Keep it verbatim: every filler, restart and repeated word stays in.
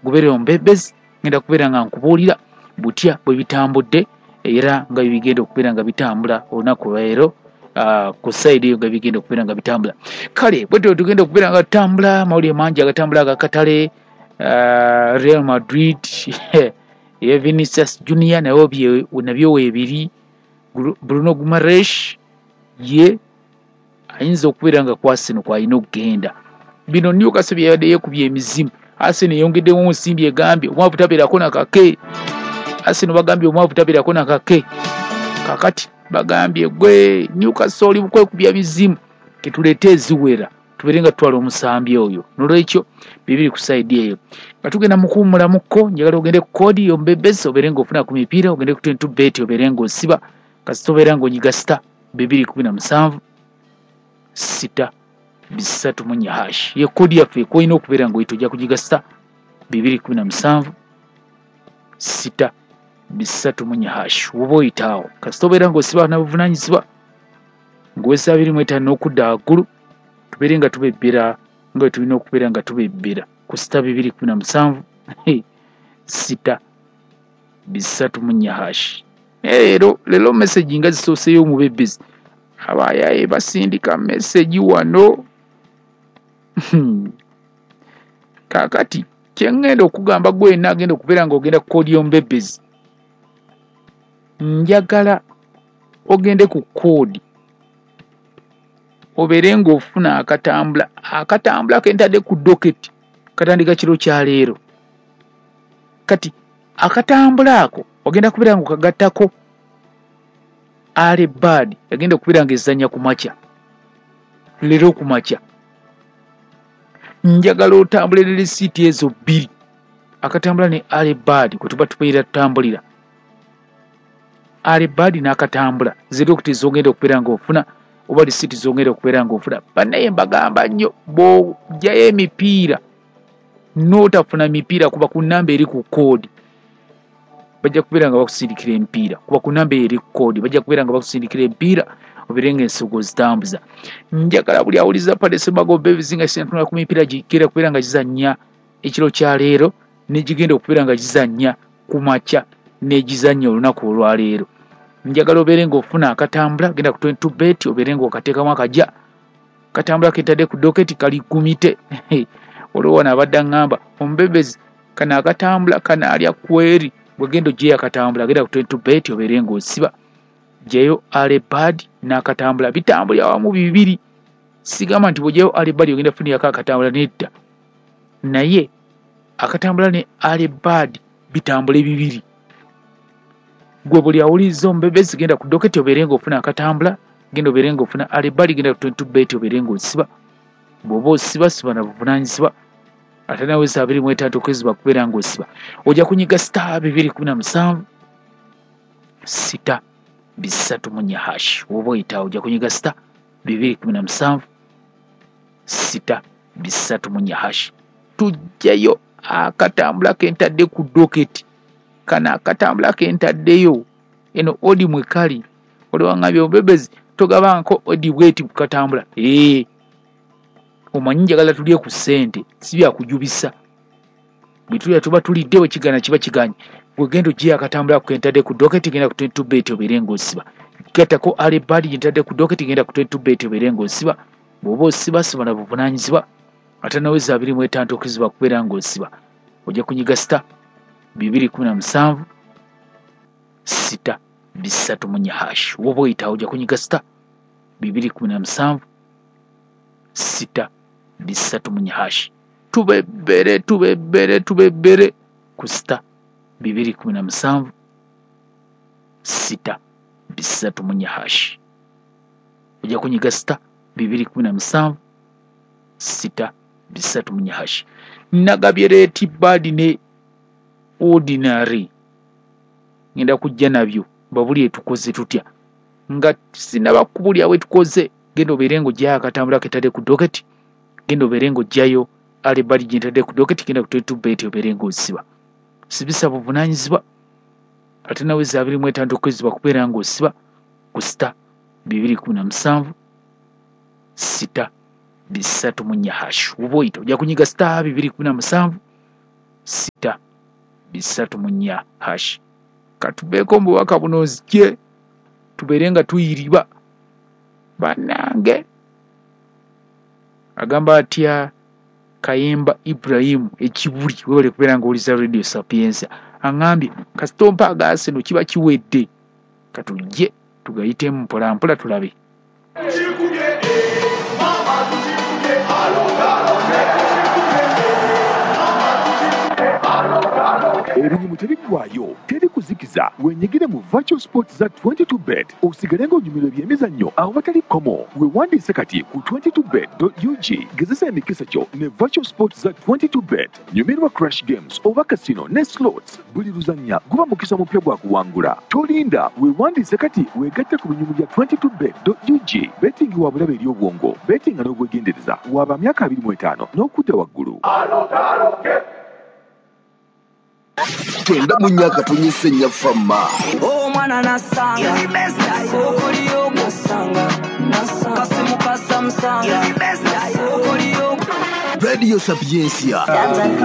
gubere ombebezi ngenda kubeera nga nkubuulira butya bwe bitambudde era nga bigenda okubeera nga bitambula olunaku lwaleero uh, ku side eyo nga bigenda okubeera nga bitambula. Kale bwetyo tugenda okubeera nga tutambula mawulire mangi agatambula agakatale uh, Real Madrid ye Vinicius Junior nabyo bye nabyo weebiri Bruno Guimaraes ye ayinza okubeera nga ku Arsenal kwalina okugenda. Bino Newcastle byabadde yeekubye emizimu. Arsenal yongeddewo nsimbi egambye omwavu tabeerako na kake. Arsenal bagambye omwavu tabeerako na kake. Kakati bagambye gwe Newcastle oli bukwekubya mizimu ketuleete eziwera tubeere nga tutwala omusambi oyo. Nolwekyo bibiri ku side eyo. Nga tugenda mu kuwummulamuko njagala ogende ku koodi yombebezi obeere ng'ofuna ku mipiira ogende ku twenty bet obeere ng'osiba kasita obeera ng'onyiga star bibiri kumi na musanvu sita bisatu mu nnya hash. Ye koodi yaffe kwolina okubeera ng'oyita ojja kugiga star bibiri kumi na musanvu sita bisatu mu nnya hash woba oyitaawo kasita obeera ng'osiba na buvunaanyizibwa ng'owesa abiri mu etaano n'okudda waggulu tubeere nga tubebbera nga tulina okubeera nga tubebbera ku star bibiri kumi na musanvu sita bisatu mu nnya hash. Leero leero message nga zisooseyo omubebbezi abayaye basindika message wano. Kakati kyengenda okugamba gwe nagenda okubeera ng'ogenda ku koodi y'omubebbezi njagala ogende ku koodi obeere ng'ofuna akatambula akatambula kentadde ku doketi katandika kiro kya leero. Kati akatambula ako ogenda kubeera ng'okagattako Alebad yagenda okubeera ng'ezannya ku makya leero ku makya. Njagala otambulire lisiiti ezo bbiri akatambula ne Alebad kwe tuba tubeera tutambulira Alebad n'akatambula ziri okuti zogenda okubeera ng'ofuna oba lisiiti zongera okubeera ng'ofuna. Bannaye mbagamba nnyo bw'ojjayo emipiira n'otafuna mipiira kuba ku nnamba eri ku koodi bajja kubeera nga bakusindikira emipiira kuba ku nnamba eri ku koodi bajja kubeera nga bakusindikira emipiira obeere ng'ensigo zitambuza. Njagala buli awuliza Paddy Semago Bevis nga sinatuna ku mipiira gigenda kubeera nga gizannya ekiro kya leero n'egigenda okubeera nga gizannya ku makya n'egizannya olunaku olwaleero. Njagala obeere ng'ofuna akatambula genda ku twenty bet obeere ng'okateekamu akajja katambula ketadde ku doketi kali gumite. Olwo wana abadde aŋŋamba omubebezi kana akatambula kana alya kweri bwegenda ogyeyo akatambula genda ku twenty bet obeere ng'osiba gyeyo Alebad n'akatambula bitambulira wamu bibiri. Sigamba nti bw'ogyeyo Alebad ogenda kufunirako akatambula nedda naye akatambula ne Alebad bitambule bibiri. Gwe buli awuliriza omubebezi genda ku doketi obeere ng'ofuna akatambula genda obeere ng'ofuna Alebad genda ku twenty bet obeere ng'osiba bw'oba osiba siba na buvunaanyizibwa ate nawe saa abiri mu etaano okwezibwa kubeera ng'osiba ojja kunyiga star bibiri kumi na musanvu sita bisatu mu nnya hash. Woba oyitaawo ojja kunyiga star bibiri kumi na musanvu sita bisatu mu nnya hash. Tujjayo akatambula kentadde ku doketi kana akatambula kentaddeyo eno odi mwe kali olwangambye omubebezi togabanko odi bweti ku katambula ee omanyi njagala tulye ku ssente si bya kujubisa bitulya tuba tulidde we kigana kiba kiganye bwegenda ogyeyo akatambula kentadde ku doketi genda ku twenty bet obeere ng'osiba gattako Alebad gentadde ku doketi genda ku twenty bet obeere ng'osiba bw'oba osiba siba na buvunaanyizibwa ate nawe za abiri mu etaano okuzibwa kubeera ng'osiba ojja kunyiga star bibiri kumi na musanvu sita bisatu mu nnya hash. Woba oyitaawo ojja kunyiga star bibiri kumi na musanvu sita bisatu mu nnya hash. Tubebbere tubebbere tubebbere ku star bibiri kumi na musanvu sita bisatu mu nnya hash. Ojja kunyiga star bibiri kumi na musanvu sita bisatu mu nnya hash. Nagabye Red Bad ne Ordinary ngenda kujja nabyo babuli etukoze tutya nga sinaba kubulya we tukoze genda obeere ng'ojjayo akatambula ketadde ku doketi genda obeere ng'ojjayo Alebad gentadde ku doketi genda ku twenty bet obeere ng'osiba sibisa buvunaanyizibwa ate nawe za abiri mu etaano okwezibwa kubeera ng'osiba ku star bibiri kumi na musanvu sita bisatu mu nnya hash. Woba oyita ojja kunyiga star bibiri kumi na musanvu sita bisatu mu nnya hash. Katubeeko mu bubaka buno nzije tubeere nga tuyiriba bannange. Agamba atya Kayemba Ibrahim ekibuli webale kubeera nga oliza Radio Sapienza angambye kasitompa agaaseno kiba kiwedde katujje tugayitemu mpola mpola tulabe. Ebinyumu tebiggwayo teri kuzikiza wenyigire mu virtual sport za twenty-two bet osigale ng'onyumirwa ebyemizannyo awo batali komo weewandiise kati ku twenty-two bet dot u g gezesa emikisa kyo ne virtual sport za twenty-two bet nyumirwa crash games oba casino ne slots buli luzannya guba mukisa mupya gwa kuwangula tolinda weewandiise kati weegatte ku binyumu bya twenty-two bet dot u g betting wa bulabe eri obwongo betting n'obwegendereza waba myaka abiri mu etaano n'okudda waggulu. Twenda munyaka tunyise fama. Oh mwana nasanga okoliyo nasanga kasimu kasamsanga okoliyo Radio Sapienza.